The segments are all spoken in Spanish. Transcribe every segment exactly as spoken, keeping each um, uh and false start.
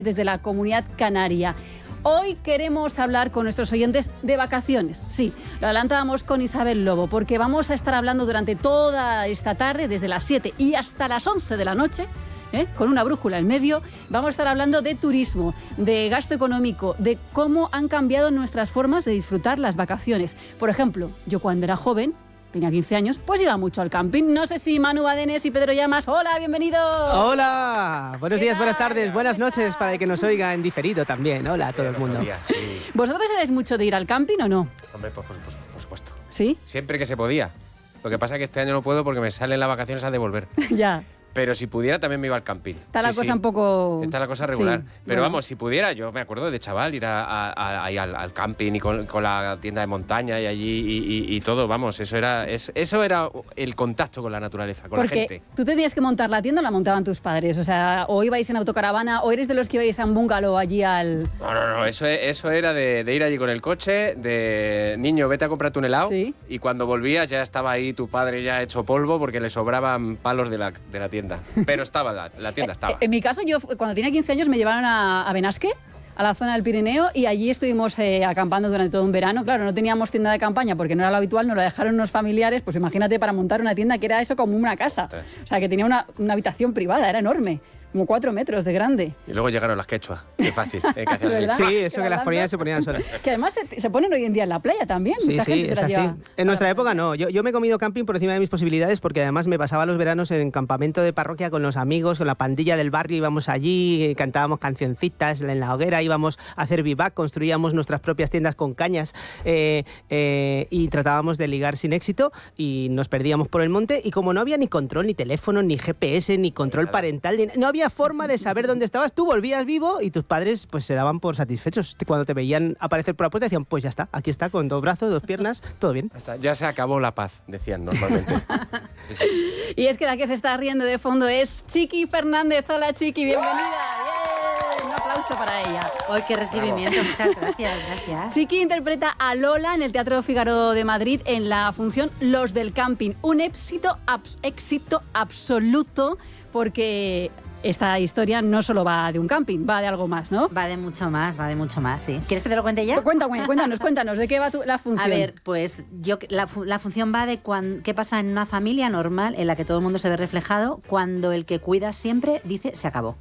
desde la Comunidad Canaria. Hoy queremos hablar con nuestros oyentes de vacaciones. Sí, lo adelantábamos con Isabel Lobo, porque vamos a estar hablando durante toda esta tarde, desde las siete y hasta las once de la noche, ¿eh? Con una brújula en medio, vamos a estar hablando de turismo, de gasto económico, de cómo han cambiado nuestras formas de disfrutar las vacaciones. Por ejemplo, yo cuando era joven, tenía quince años, pues iba mucho al camping. No sé si Manu Badenes y Pedro Llamas. Hola, bienvenidos. Hola, buenos días, tal? buenas tardes, buenas noches para el que nos oiga en diferido también. Hola a todo el mundo. Días, sí. ¿Vosotros erais mucho de ir al camping o no? Hombre, pues, pues, pues, por supuesto. ¿Sí? Siempre que se podía. Lo que pasa es que este año no puedo porque me salen las vacaciones a devolver. Ya. Pero si pudiera también me iba al camping. Está la Sí, cosa sí. un poco... Está la cosa regular. Sí, Pero bueno. vamos, si pudiera, yo me acuerdo de chaval ir a, a, a, ahí al, al camping y con, con la tienda de montaña y allí y, y, y todo, vamos, eso era, es, eso era el contacto con la naturaleza, con Porque la gente. tú tenías que montar la tienda o la montaban tus padres. O sea, o ibais en autocaravana o eres de los que ibais a un bungalow allí al... No, no, no, eso, eso era de, de ir allí con el coche, de niño, vete a comprarte un helado. Sí. Y cuando volvías ya estaba ahí tu padre ya hecho polvo porque le sobraban palos de la, de la tienda. Pero estaba la, la tienda, estaba. En mi caso, yo cuando tenía quince años me llevaron a, a Benasque, a la zona del Pirineo, y allí estuvimos eh, acampando durante todo un verano. Claro, no teníamos tienda de campaña porque no era lo habitual, nos la dejaron unos familiares, pues imagínate, para montar una tienda que era eso como una casa. Ostras. O sea, que tenía una, una habitación privada, era enorme, como cuatro metros de grande. Y luego llegaron las quechuas. Qué fácil. eh, que hacían así. ¿Verdad? Sí, eso Que que las la ponían lanza- se ponían solas. Que además se, se ponen hoy en día en la playa también. Sí, Mucha sí, gente se es las así. lleva. En nuestra época no. Yo, yo me he comido camping por encima de mis posibilidades porque además me pasaba los veranos en campamento de parroquia con los amigos, con la pandilla del barrio, íbamos allí, cantábamos cancioncitas en la hoguera, íbamos a hacer vivac, construíamos nuestras propias tiendas con cañas eh, eh, y tratábamos de ligar sin éxito y nos perdíamos por el monte y como no había ni control, ni teléfono, ni G P S, ni control Nada. parental, ni- no había forma de saber dónde estabas, tú volvías vivo y tus padres pues se daban por satisfechos. Cuando te veían aparecer por la puerta decían, pues ya está, aquí está, con dos brazos, dos piernas, todo bien. Hasta- ya se acabó la paz, decían normalmente. Sí, sí. Y es que la que se está riendo de fondo es Chiqui Fernández. Hola, Chiqui, bienvenida. ¡Bien! Un aplauso para ella. ¡Ay, qué recibimiento! Muchas gracias, gracias. Chiqui interpreta a Lola en el Teatro Fígaro de Madrid en la función Los del Camping. Un éxito, abs- éxito absoluto porque esta historia no solo va de un camping, va de algo más, ¿no? Va de mucho más, va de mucho más, sí. ¿Quieres que te lo cuente ya? Cuéntame, cuéntanos, cuéntanos, ¿de qué va tu- la función? A ver, pues yo la, fu- la función va de cuan- qué pasa en una familia normal en la que todo el mundo se ve reflejado cuando el que cuida siempre dice se acabó.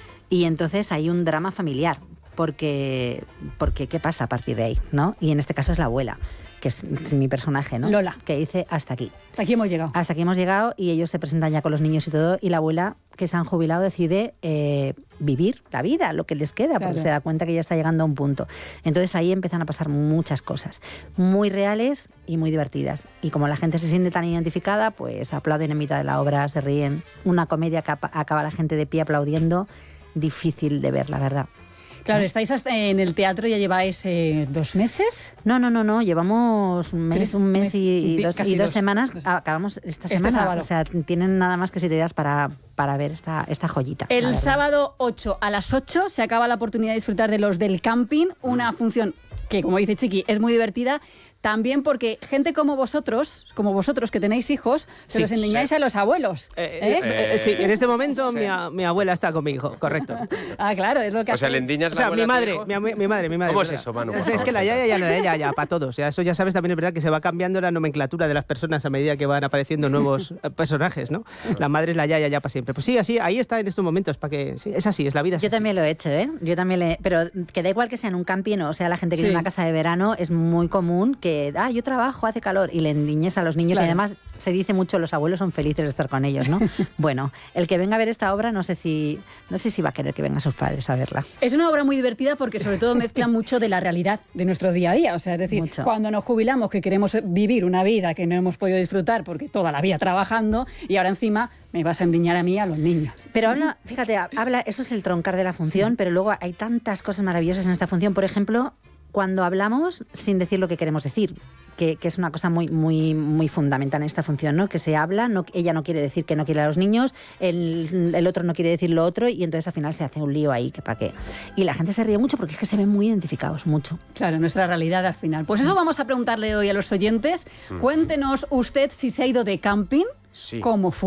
Y entonces hay un drama familiar, porque, porque ¿qué pasa a partir de ahí? ¿No? Y en este caso es la abuela, que es mi personaje, ¿no? Lola. Que dice hasta aquí. Hasta aquí hemos llegado. Hasta aquí hemos llegado y ellos se presentan ya con los niños y todo, y la abuela, que se han jubilado, decide eh, vivir la vida, lo que les queda, porque Claro. se da cuenta que ya está llegando a un punto. Entonces ahí empiezan a pasar muchas cosas, muy reales y muy divertidas. Y como la gente se siente tan identificada, pues aplauden en mitad de la obra, se ríen. Una comedia que apa- acaba la gente de pie aplaudiendo, difícil de ver, la verdad. Claro, estáis hasta en el teatro, ya lleváis eh, dos meses. No, no, no, no, llevamos un mes, Tres un mes meses, y, di- dos, casi y dos dos. semanas. Dos. Acabamos esta Este semana. sábado. O sea, tienen nada más que siete días para, para ver esta, esta joyita. la El verdad. sábado ocho a las ocho se acaba la oportunidad de disfrutar de Los del Camping, una función que, como dice Chiqui, es muy divertida. También porque gente como vosotros, como vosotros que tenéis hijos, se Sí, los enseñáis sí. a los abuelos. Eh, ¿eh? eh, eh, sí, en este momento sí. mi, a- mi abuela está con mi hijo, correcto. Ah, claro, es lo que O sea, hacéis. le endiñas O sea, la mi abuela a tu madre, hijo. mi, abue- mi madre, mi madre. ¿Cómo es ¿verdad? eso, Manu? Por Es, es favor, que la yaya cuéntanos. ya, la yaya ya, para todos. O sea, eso ya sabes también, es verdad que se va cambiando la nomenclatura de las personas a medida que van apareciendo nuevos eh, personajes, ¿no? La madre es la yaya ya para siempre. Pues sí, así, ahí está en estos momentos, para que... Sí, es así, es la vida. es Yo así. también lo he hecho, ¿eh? Yo también le... Pero que da igual que sea en un camping o sea la gente que Sí. tiene una casa de verano, es muy común que, ah, yo trabajo, hace calor, y le endiñes a los niños. Claro. Y además se dice mucho, los abuelos son felices de estar con ellos, ¿no? Bueno, el que venga a ver esta obra, no sé si no sé si va a querer que vengan sus padres a verla. Es una obra muy divertida porque sobre todo mezcla mucho de la realidad de nuestro día a día. O sea, es decir, Mucho. cuando nos jubilamos, que queremos vivir una vida que no hemos podido disfrutar porque toda la vida trabajando, y ahora encima me vas a endiñar a mí y a los niños. Pero habla, fíjate, habla, eso es el troncar de la función, pero luego hay tantas cosas maravillosas en esta función. Por ejemplo, cuando hablamos sin decir lo que queremos decir. Que, que es una cosa muy, muy, muy fundamental en esta función, ¿no? Que se habla, no, ella no quiere decir que no quiere a los niños, el, el otro no quiere decir lo otro, y entonces al final se hace un lío ahí, que para qué. Y la gente se ríe mucho porque es que se ven muy identificados, mucho. Claro, nuestra realidad al final. Pues eso vamos a preguntarle hoy a los oyentes. Cuéntenos usted si se ha ido de camping, Sí. cómo fue.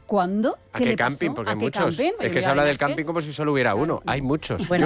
¿Cuándo? ¿A ¿Qué qué le pasó? camping? Porque ¿A hay qué muchos. camping? Es que se habla del camping como si solo hubiera uno. Hay muchos. Bueno,